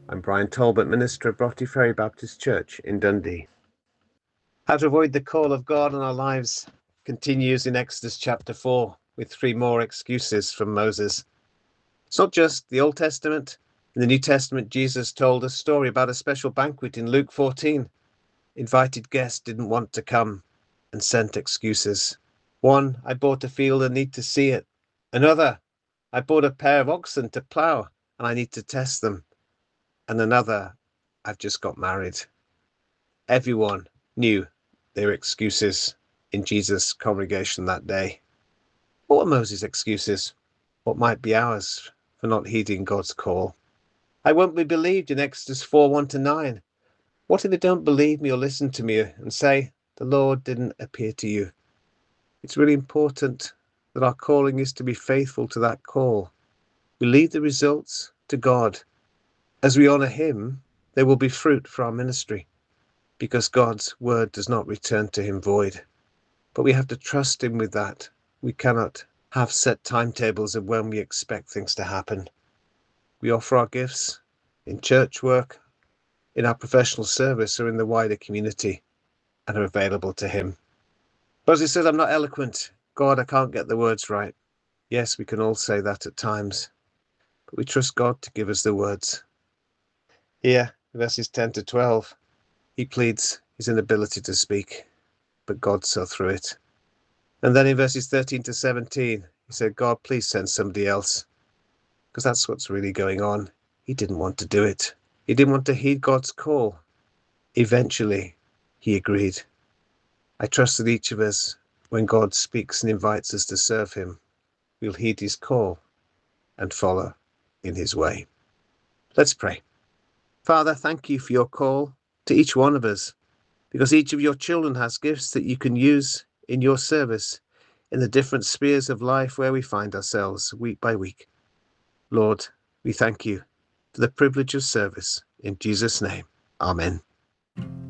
I'm Brian Talbot, minister of Broughty Ferry Baptist Church in Dundee. How to avoid the call of God in our lives continues in Exodus chapter 4 with 3 more excuses from Moses. It's not just the Old Testament. In the New Testament, Jesus told a story about a special banquet in Luke 14. Invited guests didn't want to come and sent excuses. One, I bought a field and need to see it. Another, I bought a pair of oxen to plough and I need to test them. And another, I've just got married. Everyone knew their excuses in Jesus' congregation that day. What were Moses' excuses? What might be ours for not heeding God's call? I won't be believed in Exodus 4, 1-9. What if they don't believe me or listen to me and say, the Lord didn't appear to you? It's really important that our calling is to be faithful to that call. We leave the results to God. As we honour him, there will be fruit for our ministry, because God's word does not return to him void. But we have to trust him with that. We cannot have set timetables of when we expect things to happen. We offer our gifts in church work, in our professional service, or in the wider community, and are available to him. Moses says, I'm not eloquent. God, I can't get the words right. Yes, we can all say that at times, but we trust God to give us the words. Here, verses 10-12, he pleads his inability to speak, but God saw through it. And then in verses 13-17, he said, God, please send somebody else, because that's what's really going on. He didn't want to do it. He didn't want to heed God's call. Eventually, he agreed. I trust that each of us, when God speaks and invites us to serve him, we'll heed his call and follow in his way. Let's pray. Father, thank you for your call to each one of us, because each of your children has gifts that you can use in your service in the different spheres of life where we find ourselves week by week. Lord, we thank you for the privilege of service. In Jesus' name, amen.